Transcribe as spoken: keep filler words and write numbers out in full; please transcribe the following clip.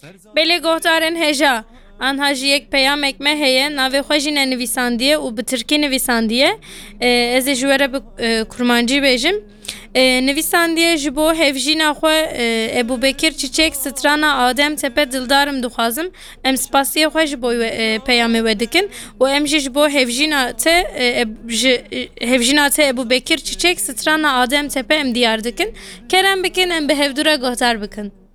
Belê guhdarên heja an hajiyek peyamek me heye navê xwe jî nenivîsandiye û bi tirkî nivîsandiye. Ez ê ji we re bi kurmancî bêjim. Nivîsandiye ji bo hevjîna xwe Ebûbekir Çiçek strana Ademtepe dildarim dixwazim. Em spasiyê xwe ji bo peyamê we dikin û em jî ji bo hevjîna te ji hevjîna te Ebûbekir Çiçek strana Ademtepe em diyar dikin. Kerem bikin em bi hevdûre guhdar bikin.